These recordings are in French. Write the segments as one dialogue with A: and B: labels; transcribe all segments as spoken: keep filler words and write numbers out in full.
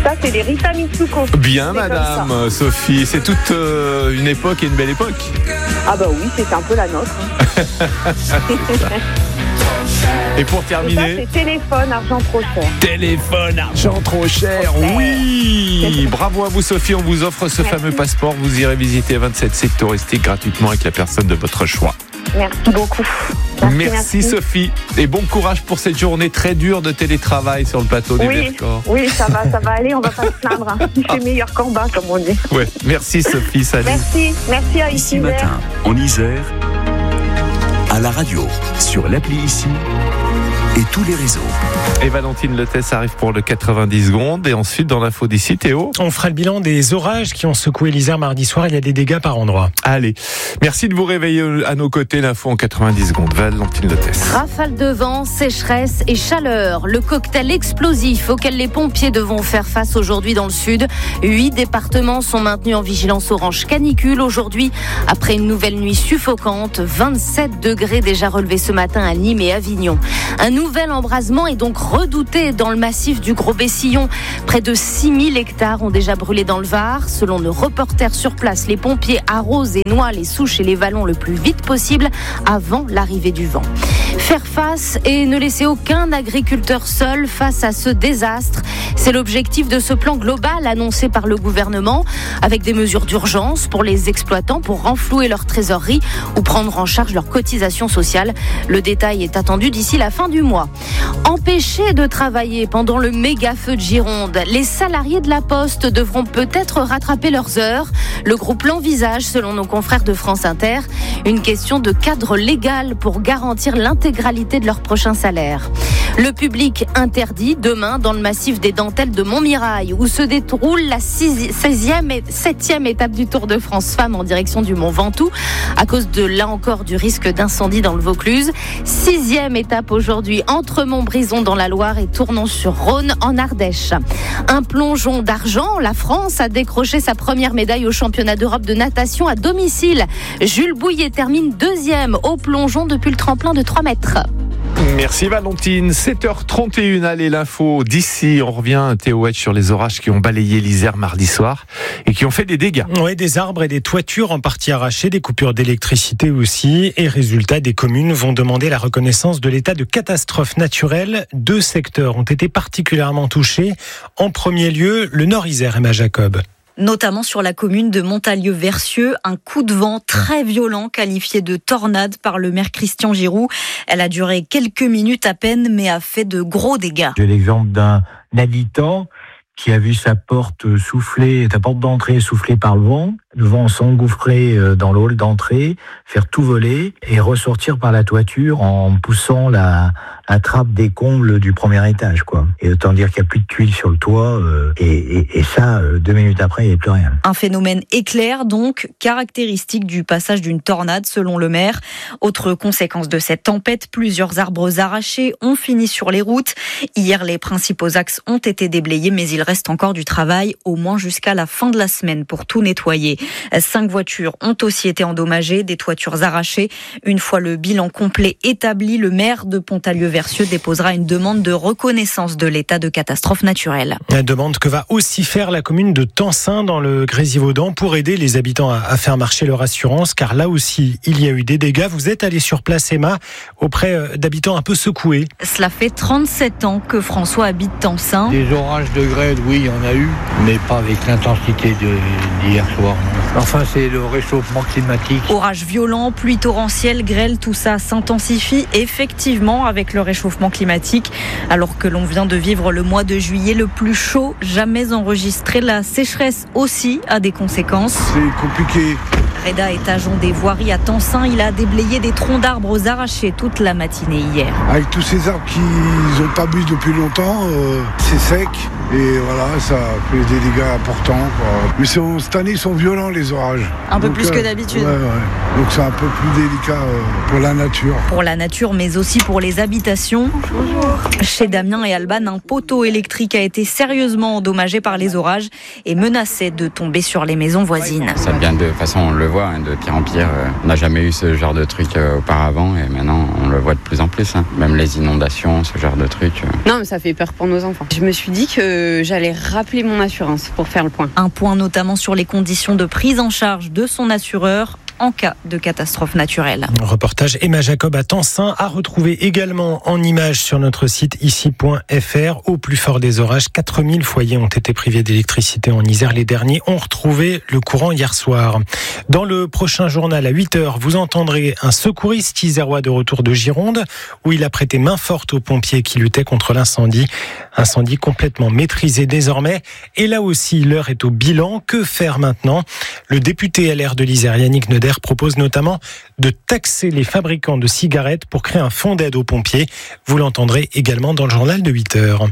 A: Ça, c'est les Rita Mitsuko.
B: Bien,
A: c'est
B: madame Sophie. C'est toute euh, une époque et une belle époque.
A: Ah bah oui, c'est un peu la nôtre.
B: Et pour
A: Et ça,
B: terminer,
A: c'est téléphone, argent trop cher.
B: téléphone, argent trop cher. Oui. Bravo à vous, Sophie. On vous offre ce
A: Merci.
B: fameux passeport. Vous irez visiter vingt-sept sites touristiques gratuitement avec la personne de votre choix.
A: Merci beaucoup.
B: Merci,
A: merci.
B: Sophie. Et bon courage pour cette journée très dure de télétravail sur le plateau du
A: Oui,
B: Vercors.
A: oui, ça va, ça va aller, on va pas se plaindre. Hein. Il fait meilleur qu'en bas, comme on dit.
B: Ouais. Merci, Sophie. Salut.
A: Merci, merci à
C: Ici
A: Ici
C: matin, en Isère, à la radio, sur l'appli Ici et tous les réseaux.
B: Et Valentine Lettès arrive pour le quatre-vingt-dix secondes. Et ensuite, dans l'info d'ici, Théo.
D: On fera le bilan des orages qui ont secoué l'Isère mardi soir. Il y a des dégâts par endroits.
B: Allez. Merci de vous réveiller à nos côtés. L'info en quatre-vingt-dix secondes. Valentine Lettès.
E: Rafale de vent, sécheresse et chaleur. Le cocktail explosif auquel les pompiers devront faire face aujourd'hui dans le sud. Huit départements sont maintenus en vigilance orange canicule aujourd'hui. Après une nouvelle nuit suffocante, vingt-sept degrés déjà relevés ce matin à Nîmes et Avignon. Un nouvel embrasement est donc redouté dans le massif du Gros-Bessillon. Près de six mille hectares ont déjà brûlé dans le Var. Selon nos reporters sur place, les pompiers arrosent et noient les souches et les vallons le plus vite possible avant l'arrivée du vent. Faire face et ne laisser aucun agriculteur seul face à ce désastre, c'est l'objectif de ce plan global annoncé par le gouvernement, avec des mesures d'urgence pour les exploitants pour renflouer leur trésorerie ou prendre en charge leurs cotisations sociales. Le détail est attendu d'ici la fin du mois. Empêchés de travailler pendant le méga feu de Gironde, les salariés de la Poste devront peut-être rattraper leurs heures. Le groupe l'envisage, selon nos confrères de France Inter, une question de cadre légal pour garantir l'intégralité de leur prochain salaire. Le public interdit demain dans le massif des Dentelles de Montmirail, où se déroule la seizième et septième étape du Tour de France Femmes en direction du Mont Ventoux, à cause de, là encore, du risque d'incendie dans le Vaucluse. Sixième étape aujourd'hui entre Montbrison dans la Loire et Tournon-sur-Rhône en Ardèche. Un plongeon d'argent, la France a décroché sa première médaille au championnat d'Europe de natation à domicile. Jules Bouillet termine deuxième au plongeon depuis le tremplin de trois mètres.
B: Merci Valentine. sept heures trente et une, allez, l'info d'ici. On revient, Théo Hedge, sur les orages qui ont balayé l'Isère mardi soir et qui ont fait des dégâts.
D: Oui, des arbres et des toitures en partie arrachées, des coupures d'électricité aussi. Et résultat, des communes vont demander la reconnaissance de l'état de catastrophe naturelle. Deux secteurs ont été particulièrement touchés. En premier lieu, le Nord-Isère, Emma Jacob.
F: Notamment sur la commune de Montalieu-Versieux, un coup de vent très violent qualifié de tornade par le maire Christian Giroux. Elle a duré quelques minutes à peine, mais a fait de gros dégâts.
G: J'ai l'exemple d'un habitant qui a vu sa porte souffler, sa porte d'entrée soufflée par le vent, le vent s'engouffrer dans le hall d'entrée, faire tout voler et ressortir par la toiture en poussant la, la trappe des combles du premier étage, quoi. Et autant dire qu'il n'y a plus de tuiles sur le toit, euh, et, et, et ça, euh, deux minutes après, il n'y avait plus rien.
F: Un phénomène éclair, donc, caractéristique du passage d'une tornade, selon le maire. Autre conséquence de cette tempête, plusieurs arbres arrachés ont fini sur les routes. Hier, les principaux axes ont été déblayés, mais il reste encore du travail, au moins jusqu'à la fin de la semaine, pour tout nettoyer. Cinq voitures ont aussi été endommagées, des toitures arrachées. Une fois le bilan complet établi, le maire de Montalieu-Versieux déposera une demande de reconnaissance de l'état de catastrophe naturelle.
D: La demande que va aussi faire la commune de Tencin dans le Grésivaudan pour aider les habitants à faire marcher leur assurance, car là aussi, il y a eu des dégâts. Vous êtes allé sur place, Emma, auprès d'habitants un peu secoués.
F: Cela fait trente-sept ans que François habite Tencin.
H: Des orages de grêle, oui, il y en a eu, mais pas avec l'intensité de, d'hier soir. Enfin, c'est le réchauffement climatique.
F: Orages violents, pluies torrentielles, grêle, tout ça s'intensifie effectivement avec le réchauffement climatique. Alors que l'on vient de vivre le mois de juillet le plus chaud jamais enregistré, la sécheresse aussi a des conséquences.
I: C'est compliqué.
F: Reda est agent des voiries à Tencin. Il a déblayé des troncs d'arbres arrachés toute la matinée hier.
I: Avec tous ces arbres qui n'ont pas bu depuis longtemps, euh, c'est sec. Et voilà, ça fait des dégâts importants, quoi. Mais sont, cette année, ils sont violents, les orages.
F: Un peu
I: Donc,
F: plus
I: euh,
F: que d'habitude.
I: Ouais, ouais. Donc c'est un peu plus délicat euh, pour la nature.
F: Pour la nature, mais aussi pour les habitations. Bonjour. Chez Damien et Alban, un poteau électrique a été sérieusement endommagé par les orages et menaçait de tomber sur les maisons voisines.
J: Ça vient de, de toute façon, on le voit, hein, de pire en pire. On n'a jamais eu ce genre de truc euh, auparavant et maintenant on le voit de plus en plus. Hein. Même les inondations, ce genre de trucs. Euh.
K: Non, mais ça fait peur pour nos enfants. Je me suis dit que que j'allais rappeler mon assurance pour faire le point.
F: Un point notamment sur les conditions de prise en charge de son assureur en cas de catastrophe naturelle.
D: Reportage Emma Jacob à Tencin, à retrouver également en images sur notre site ici point f r. Au plus fort des orages, quatre mille foyers ont été privés d'électricité en Isère. Les derniers ont retrouvé le courant hier soir. Dans le prochain journal à huit heures, vous entendrez un secouriste isérois de retour de Gironde où il a prêté main forte aux pompiers qui luttaient contre l'incendie. Incendie complètement maîtrisé désormais. Et là aussi, l'heure est au bilan. Que faire maintenant ? Le député L R de l'Isère, Yannick Neuder, propose notamment de taxer les fabricants de cigarettes pour créer un fonds d'aide aux pompiers. Vous l'entendrez également dans le journal de huit heures.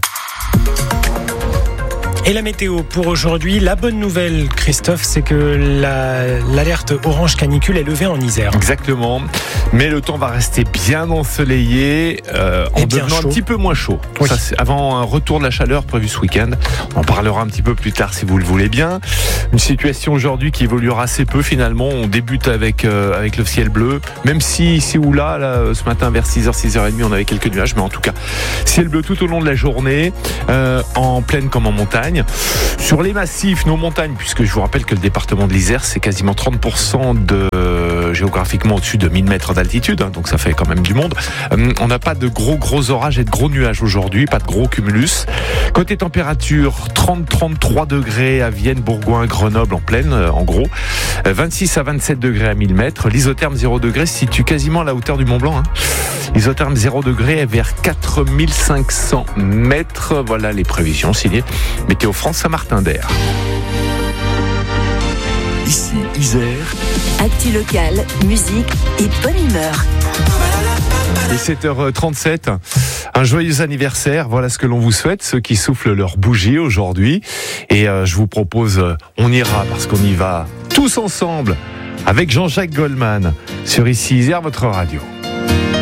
D: Et la météo pour aujourd'hui, la bonne nouvelle, Christophe, c'est que la, l'alerte orange canicule est levée en Isère.
B: Exactement, mais le temps va rester bien ensoleillé, euh, en devenant un petit peu moins chaud. Oui. Ça, c'est avant un retour de la chaleur prévu ce week-end. On en parlera un petit peu plus tard si vous le voulez bien. Une situation aujourd'hui qui évoluera assez peu finalement. On débute avec, euh, avec le ciel bleu, même si ici ou là, là, ce matin vers six heures, six heures trente, on avait quelques nuages, mais en tout cas, ciel bleu tout au long de la journée, euh, en plaine comme en montagne. Sur les massifs, nos montagnes, puisque je vous rappelle que le département de l'Isère, c'est quasiment trente pour cent de, euh, géographiquement au-dessus de mille mètres d'altitude, hein, donc ça fait quand même du monde. Euh, on n'a pas de gros gros orages et de gros nuages aujourd'hui, pas de gros cumulus. Côté température, trente à trente-trois degrés à Vienne, Bourgoin, Grenoble en plaine, euh, en gros. Euh, vingt-six à vingt-sept degrés à mille mètres. L'isotherme zéro degré se situe quasiment à la hauteur du Mont Blanc. Hein. Isotherme zéro degré est vers quatre mille cinq cents mètres. Voilà les prévisions signées Météo France Saint-Martin-d'Air.
C: Ici, Isère.
L: Actu locale, musique et bonne humeur.
B: Et sept heures trente-sept, un joyeux anniversaire, voilà ce que l'on vous souhaite, ceux qui soufflent leur bougie aujourd'hui. Et euh, je vous propose, euh, on ira parce qu'on y va tous ensemble avec Jean-Jacques Goldman sur Ici Isère, votre radio.